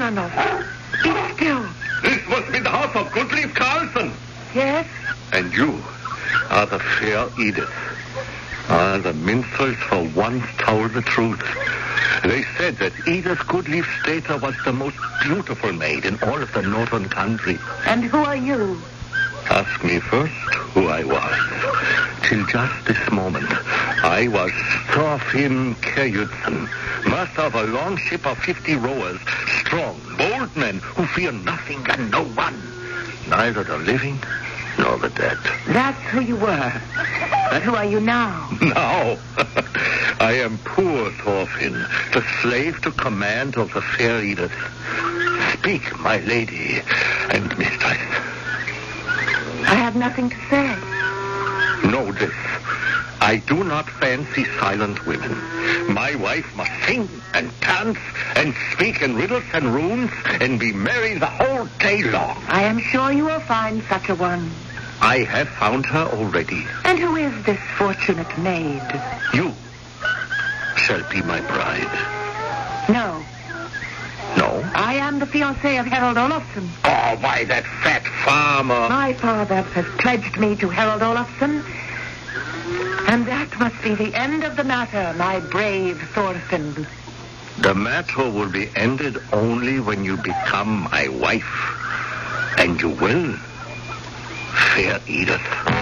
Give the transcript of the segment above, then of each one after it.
Colonel. Be still. This must be the house of Goodleaf Carlson. Yes? And you are the fair Edith. The minstrels for once told the truth. They said that Edith Goodleaf Stater was the most beautiful maid in all of the northern country. And who are you? Ask me first who I was. Till just this moment, I was Thorfinn Kjærjudsen, master of a long ship of 50 rowers, strong, bold men who fear nothing and no one, neither the living nor the dead. That's who you were. But who are you now? Now, I am poor Thorfinn, the slave to command of the fair Edith. Speak, my lady and mistress. I have nothing to say. Know this. I do not fancy silent women. My wife must sing and dance and speak in riddles and runes and be merry the whole day long. I am sure you will find such a one. I have found her already. And who is this fortunate maid? You shall be my bride. No. No? I am the fiancée of Harold Olafsson. Oh, why, that fat farmer. My father has pledged me to Harold Olafsson. And that must be the end of the matter, my brave Thorfinn. The matter will be ended only when you become my wife. And you will, fair Edith.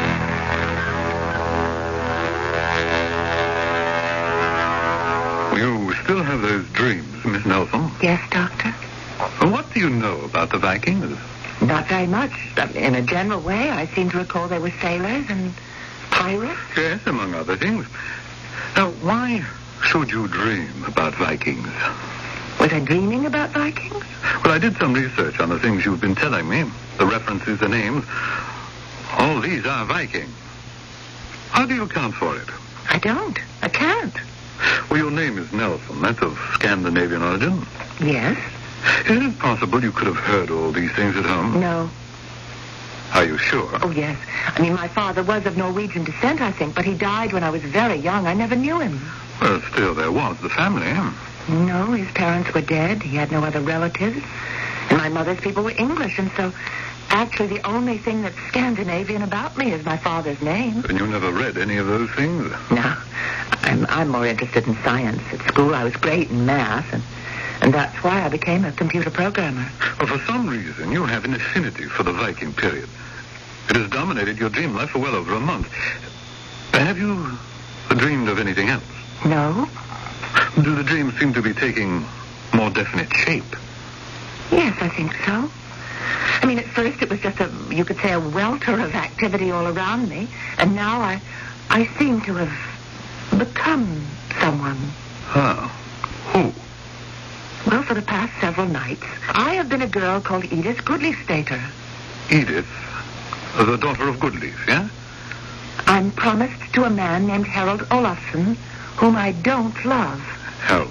You still have those dreams, Miss Nelson? Yes, Doctor? What do you know about the Vikings? Not very much. In a general way, I seem to recall they were sailors and pirates. Yes, among other things. Now, why should you dream about Vikings? Was I dreaming about Vikings? Well, I did some research on the things you've been telling me. The references, the names. All these are Viking. How do you account for it? I don't. I can't. Well, your name is Nelson. That's of Scandinavian origin. Yes? Isn't it possible you could have heard all these things at home? No. Are you sure? Oh, yes. I mean, my father was of Norwegian descent, I think, but he died when I was very young. I never knew him. Well, still, there was the family. No, his parents were dead. He had no other relatives. And my mother's people were English, and so actually the only thing that's Scandinavian about me is my father's name. And you never read any of those things? No. I'm more interested in science. At school, I was great in math, and that's why I became a computer programmer. Well, for some reason, you have an affinity for the Viking period. It has dominated your dream life for well over a month. Have you dreamed of anything else? No. Do the dreams seem to be taking more definite shape? Yes, I think so. I mean, at first it was just you could say a welter of activity all around me, and now I seem to have become someone. Huh. Who? Well, for the past several nights, I have been a girl called Edith Goodleaf Stater. Edith, the daughter of Goodleaf, yeah? I'm promised to a man named Harold Olafsson, whom I don't love. Harold.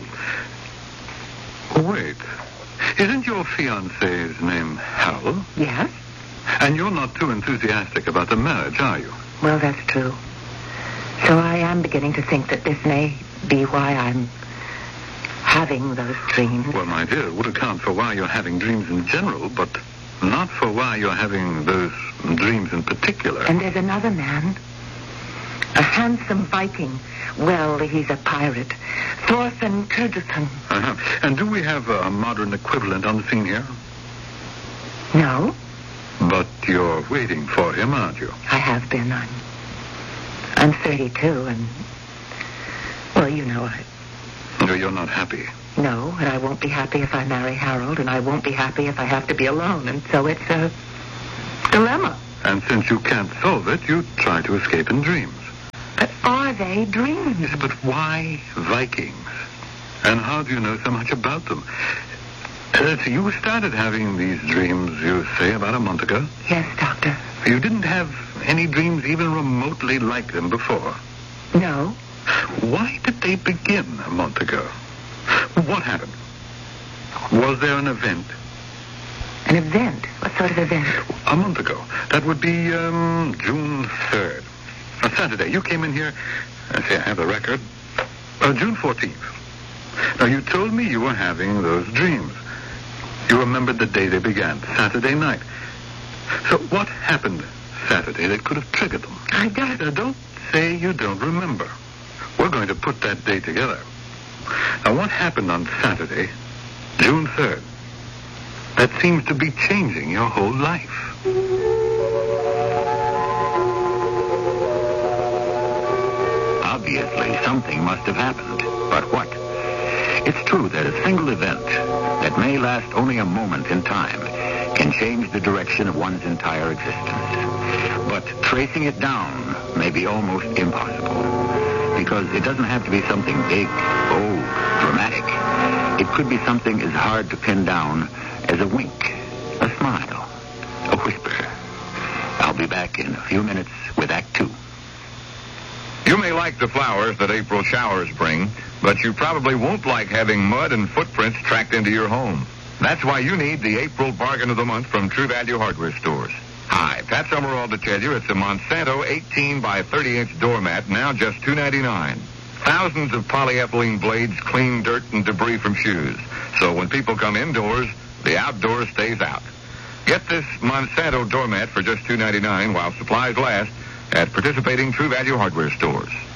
Wait. Isn't your fiancé's name Harold? Yes? And you're not too enthusiastic about the marriage, are you? Well, that's true. So I am beginning to think that this may be why I'm having those dreams. Well, my dear, it would account for why you're having dreams in general, but not for why you're having those dreams in particular. And there's another man. A handsome Viking. Well, he's a pirate. Thorfinn Kjærjudsen. Uh-huh. And do we have a modern equivalent on the scene here? No. But you're waiting for him, aren't you? I have been. I'm 32, and... Well, you know, No, you're not happy. No, and I won't be happy if I marry Harold, and I won't be happy if I have to be alone, and so it's a dilemma. And since you can't solve it, you try to escape in dreams. But are they dreams? Yes, but why Vikings? And how do you know so much about them? You started having these dreams, you say, about a month ago? Yes, Doctor. You didn't have any dreams even remotely like them before? No. Why did they begin a month ago? What happened? Was there an event? An event? What sort of event? A month ago. That would be June 3rd. A Saturday. You came in here. I say I have the record. June 14th. Now, you told me you were having those dreams. remembered the day they began, Saturday night. So what happened Saturday that could have triggered them? I don't... Don't say you don't remember. We're going to put that day together. Now, what happened on Saturday, June 3rd? That seems to be changing your whole life. Obviously, something must have happened. But what? It's true that a single event that may last only a moment in time can change the direction of one's entire existence. But tracing it down may be almost impossible, because it doesn't have to be something big, bold, dramatic. It could be something as hard to pin down as a wink, a smile, a whisper. I'll be back in a few minutes with Act 2. You may like the flowers that April showers bring, but you probably won't like having mud and footprints tracked into your home. That's why you need the April Bargain of the Month from True Value Hardware Stores. Hi, Pat Summerall to tell you it's a Monsanto 18 by 30-inch doormat, now just $2.99. Thousands of polyethylene blades clean dirt and debris from shoes. So when people come indoors, the outdoors stays out. Get this Monsanto doormat for just $2.99 while supplies last at participating True Value Hardware Stores.